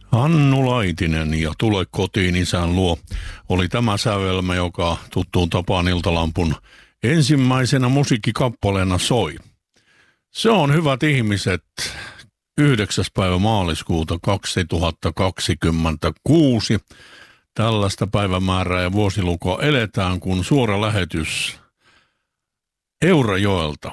Hannu Laitinen ja Tule kotiin isän luo oli tämä sävelmä, joka tuttuun tapaan Iltalampun ensimmäisenä musiikkikappaleena soi. Se on, hyvät ihmiset, 9. päivä maaliskuuta 2026. Tällaista päivämäärää ja vuosilukua eletään, kun suora lähetys Eurajoelta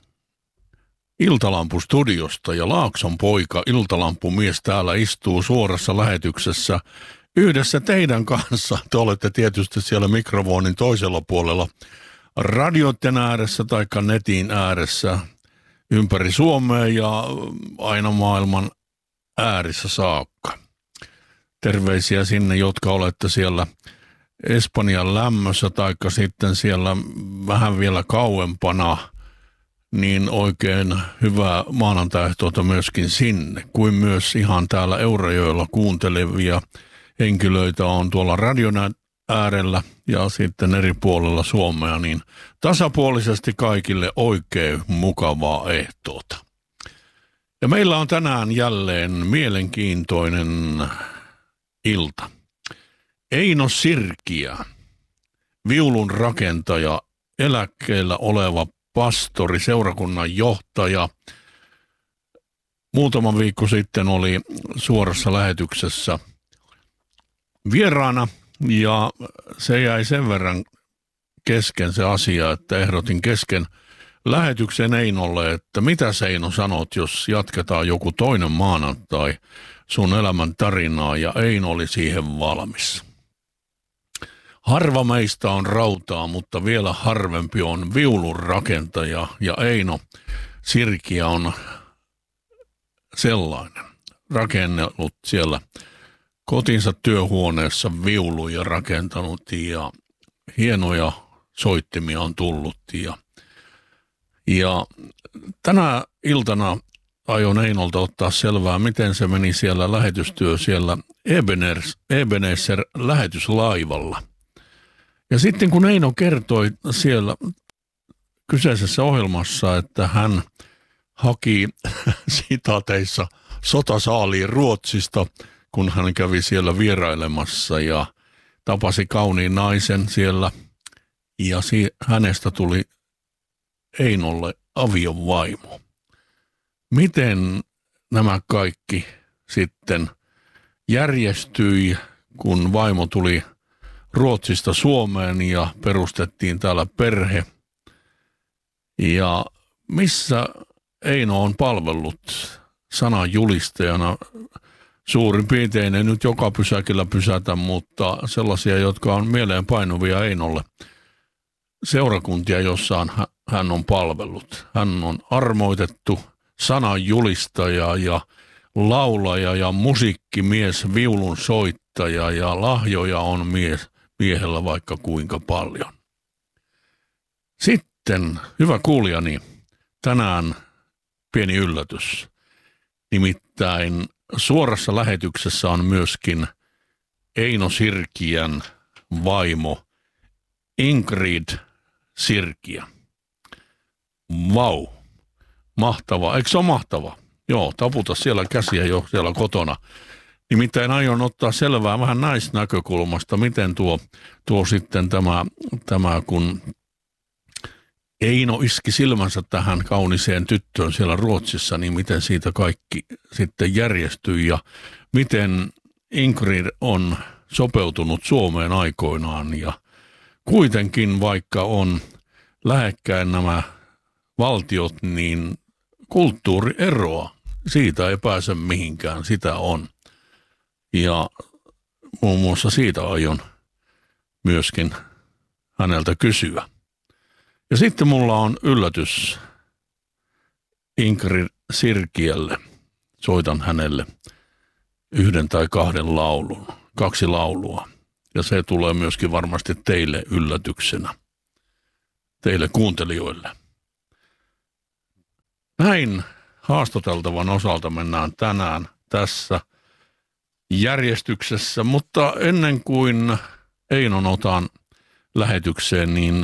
Iltalampu-studiosta ja Laakson poika Iltalampumies täällä istuu suorassa lähetyksessä yhdessä teidän kanssa. Te olette tietysti siellä mikrofonin toisella puolella radioiden ääressä tai netin ääressä ympäri Suomea ja aina maailman äärissä saakka. Terveisiä sinne, jotka olette siellä Espanjan lämmössä tai sitten siellä vähän vielä kauempana, niin oikein hyvää maanantaihtoota myöskin sinne, kuin myös ihan täällä Eurajoella kuuntelevia henkilöitä on tuolla radion äärellä ja sitten eri puolella Suomea, niin tasapuolisesti kaikille oikein mukavaa ehtoota. Ja meillä on tänään jälleen mielenkiintoinen ilta. Eino Sirkiä, viulun rakentaja, eläkkeellä oleva pastori, seurakunnan johtaja. Muutama viikko sitten oli suorassa lähetyksessä vieraana ja se jäi sen verran kesken se asia, että ehdotin kesken lähetyksen Einolle, että mitä Eino sanot, jos jatketaan joku toinen maanantai sun elämän tarinaa, ja Eino oli siihen valmis. Harva meistä on rautaa, mutta vielä harvempi on viulun rakentaja, ja Eino Sirkiä on sellainen. Rakennellut siellä kotinsa työhuoneessa viuluja rakentanut ja hienoja soittimia on tullut. Ja tänä iltana aion Einolta ottaa selvää, miten se meni siellä lähetystyö siellä Ebenezer lähetyslaivalla. Ja sitten kun Eino kertoi siellä kyseisessä ohjelmassa, että hän haki sitaateissa sotasaaliin Ruotsista, kun hän kävi siellä vierailemassa ja tapasi kauniin naisen siellä, ja hänestä tuli Einolle aviovaimo. Miten nämä kaikki sitten järjestyi, kun vaimo tuli Ruotsista Suomeen ja perustettiin täällä perhe? Ja missä Eino on palvellut sananjulistajana? Suurin piirtein ei nyt joka pysäkillä pysätä, mutta sellaisia, jotka on mieleenpainuvia Einolle. Seurakuntia, jossa hän on palvellut. Hän on armoitettu sananjulistaja ja laulaja ja musiikkimies, viulun soittaja, ja lahjoja on miehellä vaikka kuinka paljon. Sitten, hyvä kuulijani, tänään pieni yllätys. Nimittäin suorassa lähetyksessä on myöskin Eino Sirkiän vaimo Ingrid Sirkiä. Vau, mahtava. Eikö se ole mahtava? Joo, taputa siellä käsiä jo siellä kotona. Nimittäin aion ottaa selvää vähän naisnäkökulmasta, miten tuo sitten tämä, kun Eino iski silmänsä tähän kauniseen tyttöön siellä Ruotsissa, niin miten siitä kaikki sitten järjestyi ja miten Ingrid on sopeutunut Suomeen aikoinaan. Ja kuitenkin, vaikka on lähekkäin nämä valtiot, niin kulttuurieroa, siitä ei pääse mihinkään, sitä on. Ja muun muassa siitä aion myöskin häneltä kysyä. Ja sitten mulla on yllätys Ingrid Sirkiälle. Soitan hänelle 1 tai 2 laulua. Ja se tulee myöskin varmasti teille yllätyksenä, teille kuuntelijoille. Näin haastateltavan osalta mennään tänään tässä järjestyksessä, mutta ennen kuin Einon otan lähetykseen, niin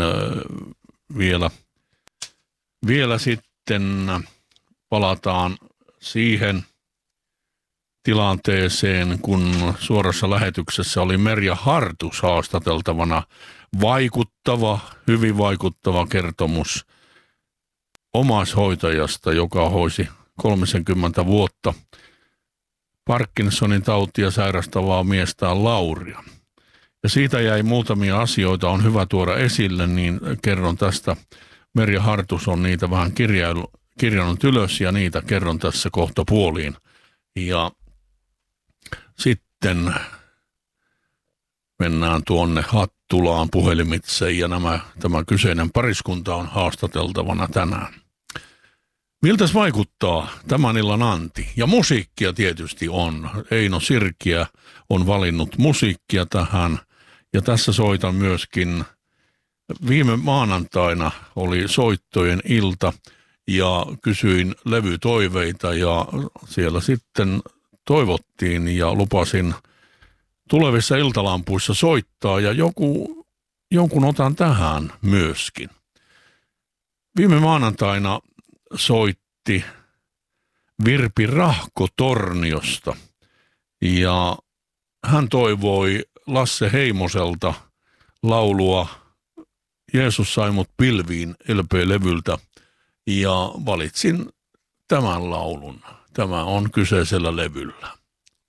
vielä sitten palataan siihen, tilanteeseen, kun suorassa lähetyksessä oli Merja Hartus haastateltavana. Hyvin vaikuttava kertomus omaishoitajasta, joka hoisi 30 vuotta Parkinsonin tautia sairastavaa miestään Lauria. Ja siitä jäi muutamia asioita, on hyvä tuoda esille, niin kerron tästä. Merja Hartus on niitä vähän kirjannut ylös ja niitä kerron tässä kohta puoliin. Ja sitten mennään tuonne Hattulaan puhelimitse ja tämä kyseinen pariskunta on haastateltavana tänään. Miltäs vaikuttaa tämän illan anti? Ja musiikkia tietysti on. Eino Sirkiä on valinnut musiikkia tähän. Ja tässä soitan myöskin, viime maanantaina oli soittojen ilta ja kysyin levytoiveita ja siellä sitten toivottiin ja lupasin tulevissa iltalampuissa soittaa ja jonkun otan tähän myöskin. Viime maanantaina soitti Virpi Rahko Torniosta ja hän toivoi Lasse Heimoselta laulua Jeesus sai mut pilviin LP-levyltä ja valitsin tämän laulun. Tämä on kyseisellä levyllä.